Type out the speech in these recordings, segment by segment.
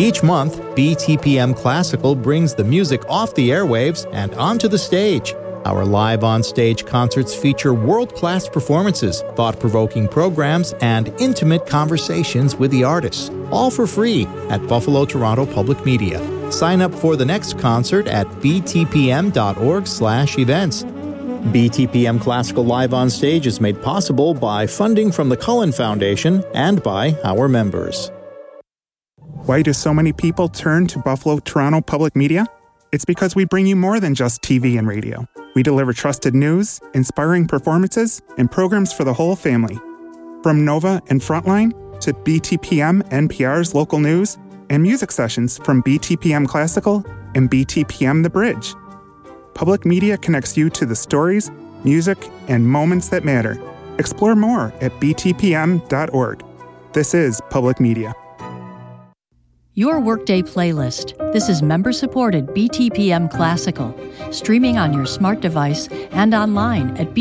Each month, BTPM Classical brings the music off the airwaves and onto the stage. Our live on-stage concerts feature world-class performances, thought-provoking programs, and intimate conversations with the artists, all for free at Buffalo Toronto Public Media. Sign up for the next concert at btpm.org/events. BTPM Classical Live on Stage is made possible by funding from the Cullen Foundation and by our members. Why do so many people turn to Buffalo Toronto Public Media? It's because we bring you more than just TV and radio. We deliver trusted news, inspiring performances, and programs for the whole family. From Nova and Frontline to BTPM NPR's local news and music sessions from BTPM Classical and BTPM The Bridge. Public Media connects you to the stories, music, and moments that matter. Explore more at btpm.org. This is Public Media. Your Workday Playlist. This is member-supported BTPM Classical, streaming on your smart device and online at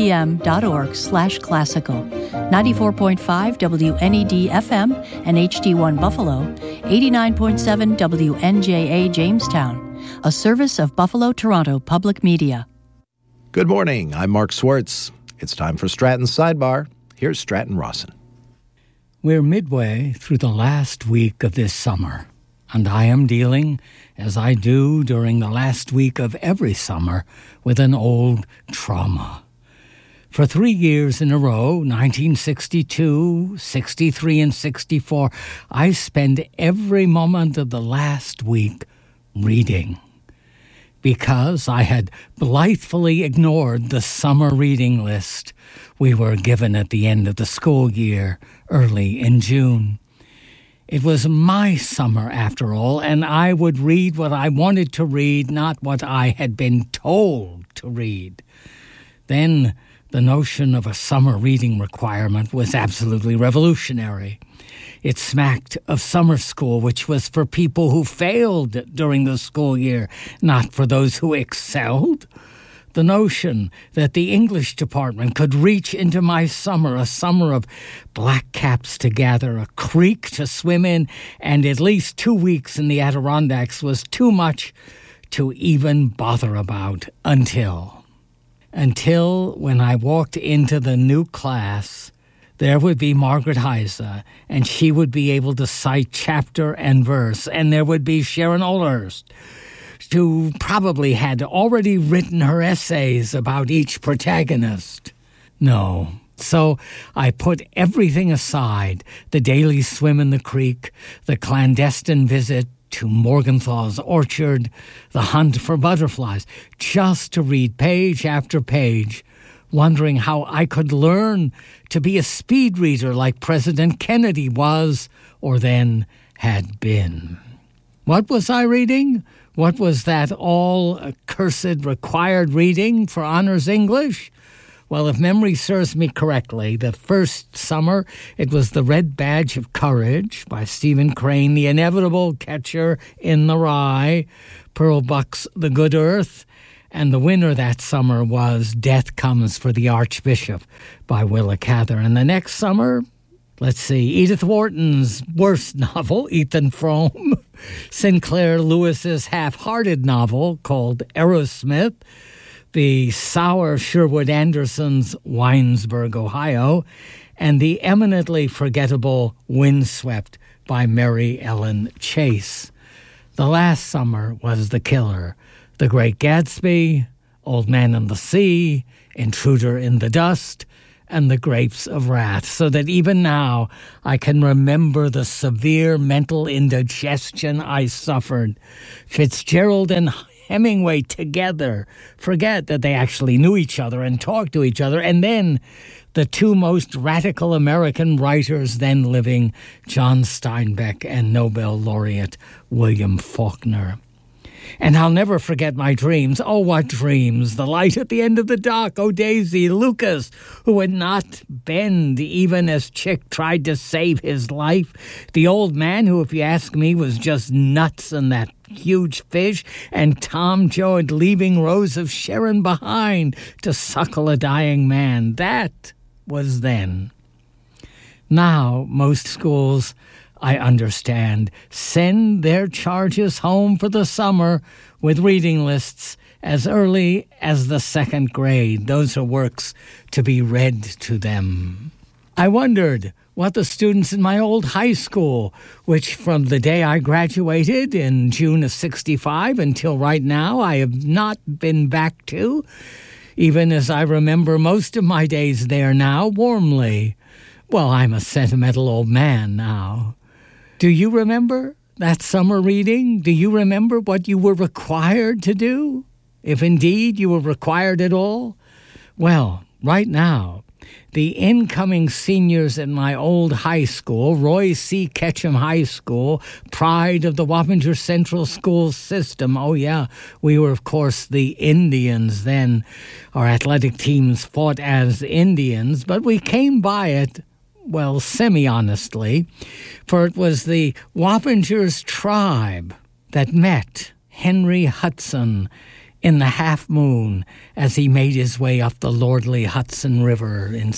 btpm.org/classical. 94.5 WNED FM and HD1 Buffalo, 89.7 WNJA Jamestown, a service of Buffalo Toronto Public Media. Good morning, I'm Mark Swartz. It's time for Stratton's Sidebar. Here's Stratton Rawson. We're midway through the last week of this summer, and I am dealing, as I do during the last week of every summer, with an old trauma. For 3 years in a row, 1962, 63, and 64, I spend every moment of the last week reading. Because I had blithely ignored the summer reading list we were given at the end of the school year, early in June. It was my summer, after all, and I would read what I wanted to read, not what I had been told to read. Then the notion of a summer reading requirement was absolutely revolutionary. It smacked of summer school, which was for people who failed during the school year, not for those who excelled. The notion that the English department could reach into my summer, a summer of black caps to gather, a creek to swim in, and at least 2 weeks in the Adirondacks was too much to even bother about until when I walked into the new class, there would be Margaret Heise, and she would be able to cite chapter and verse, and there would be Sharon Olhurst, who probably had already written her essays about each protagonist. No. So I put everything aside, the daily swim in the creek, the clandestine visit to Morgenthau's orchard, the hunt for butterflies, just to read page after page, wondering how I could learn to be a speed reader like President Kennedy was, or then had been. What was I reading? What was that all-accursed required reading for honors English? Well, if memory serves me correctly, the first summer it was The Red Badge of Courage by Stephen Crane, The Inevitable Catcher in the Rye, Pearl Buck's The Good Earth, and the winner that summer was Death Comes for the Archbishop by Willa Cather. And the next summer, let's see, Edith Wharton's worst novel, Ethan Frome, Sinclair Lewis's half-hearted novel called Aerosmith, the sour Sherwood Anderson's Winesburg, Ohio, and the eminently forgettable Windswept by Mary Ellen Chase. The last summer was The Killer, The Great Gatsby, Old Man and the Sea, Intruder in the Dust, and The Grapes of Wrath, so that even now I can remember the severe mental indigestion I suffered. Fitzgerald and Hemingway together forget that they actually knew each other and talked to each other, and then the two most radical American writers then living, John Steinbeck and Nobel laureate William Faulkner. And I'll never forget my dreams. Oh, what dreams. The light at the end of the dock. Oh, Daisy. Lucas, who would not bend even as Chick tried to save his life. The old man who, if you ask me, was just nuts in that huge fish. And Tom Joad leaving Rose of Sharon behind to suckle a dying man. That was then. Now, most schools I understand, send their charges home for the summer with reading lists as early as the 2nd grade. Those are works to be read to them. I wondered what the students in my old high school, which from the day I graduated in June of '65 until right now I have not been back to, even as I remember most of my days there now warmly. Well, I'm a sentimental old man now. Do you remember that summer reading? Do you remember what you were required to do? If indeed you were required at all? Well, right now, the incoming seniors at my old high school, Roy C. Ketchum High School, pride of the Wappinger Central School system. Oh, yeah, we were, of course, the Indians then. Our athletic teams fought as Indians, but we came by it, well, semi-honestly, for it was the Wappingers tribe that met Henry Hudson in the Half Moon as he made his way up the lordly Hudson River in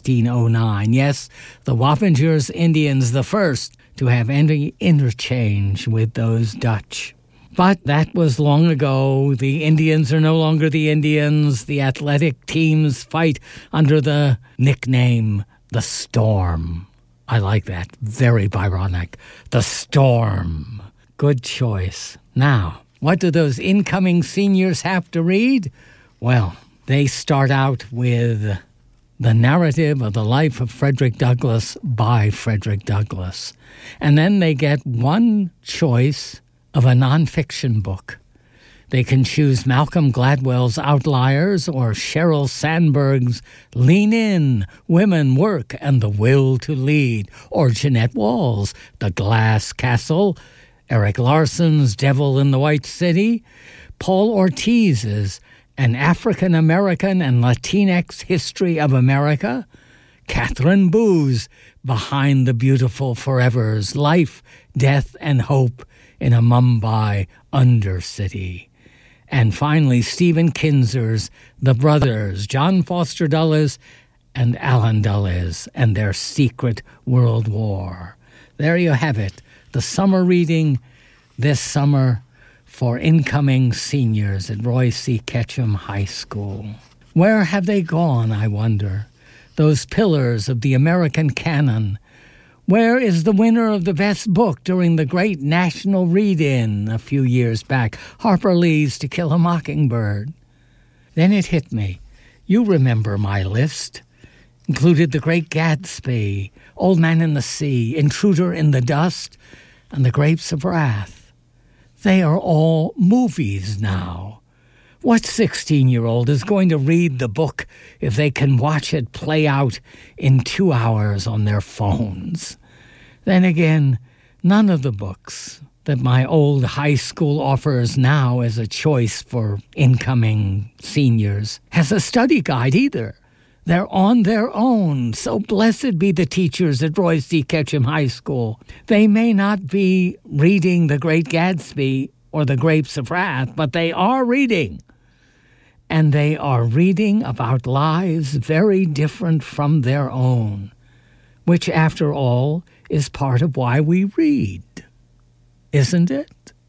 1609. Yes, the Wappingers Indians, the first to have any interchange with those Dutch. But that was long ago. The Indians are no longer the Indians. The athletic teams fight under the nickname The Storm. I like that. Very Byronic. The Storm. Good choice. Now, what do those incoming seniors have to read? Well, they start out with the narrative of the life of Frederick Douglass by Frederick Douglass. And then they get one choice of a nonfiction book. They can choose Malcolm Gladwell's Outliers or Sheryl Sandberg's Lean In, Women, Work, and the Will to Lead, or Jeanette Wall's The Glass Castle, Eric Larson's Devil in the White City, Paul Ortiz's An African American and Latinx History of America, Catherine Boo's Behind the Beautiful Forevers, Life, Death, and Hope in a Mumbai Undercity. And finally, Stephen Kinzer's The Brothers, John Foster Dulles and Alan Dulles, and their Secret World War. There you have it. The summer reading this summer for incoming seniors at Roy C. Ketchum High School. Where have they gone, I wonder? Those pillars of the American canon. Where is the winner of the best book during the great national read-in a few years back, Harper Lee's To Kill a Mockingbird? Then it hit me. You remember my list. Included The Great Gatsby, Old Man in the Sea, Intruder in the Dust, and The Grapes of Wrath. They are all movies now. What 16-year-old is going to read the book if they can watch it play out in 2 hours on their phones? Then again, none of the books that my old high school offers now as a choice for incoming seniors has a study guide either. They're on their own, so blessed be the teachers at Roy C. Ketchum High School. They may not be reading The Great Gatsby or The Grapes of Wrath, but they are reading. And they are reading about lives very different from their own, which, after all, is part of why we read, isn't it?